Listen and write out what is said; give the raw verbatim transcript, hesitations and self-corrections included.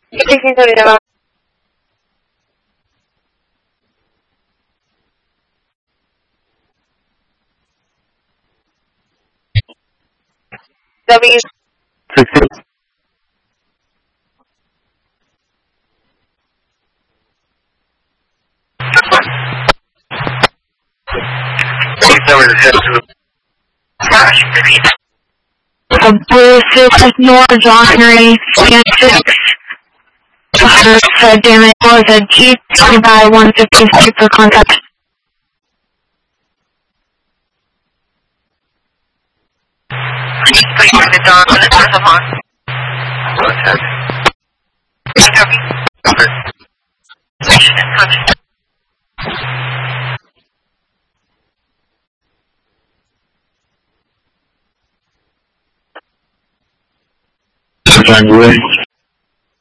Speaking to the W. Sixteen. A blue six ignore John Henry, scan six. Uh, damn it, was a Jeep twenty by one fifty super contact. Please bring the dawn on the path upon. January.